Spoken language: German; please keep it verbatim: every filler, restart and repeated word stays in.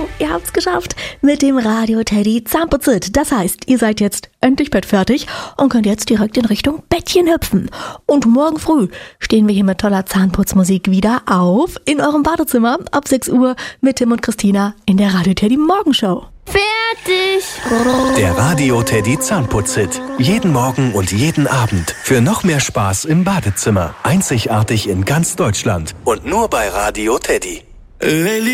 Genau, ihr habt's geschafft mit dem Radio Teddy Zahnputzit. Das heißt, ihr seid jetzt endlich bettfertig und könnt jetzt direkt in Richtung Bettchen hüpfen. Und morgen früh stehen wir hier mit toller Zahnputzmusik wieder auf in eurem Badezimmer ab sechs Uhr mit Tim und Christina in der Radio Teddy Morgenshow. Fertig! Der Radio Teddy Zahnputzit. Jeden Morgen und jeden Abend. Für noch mehr Spaß im Badezimmer. Einzigartig in ganz Deutschland. Und nur bei Radio Teddy.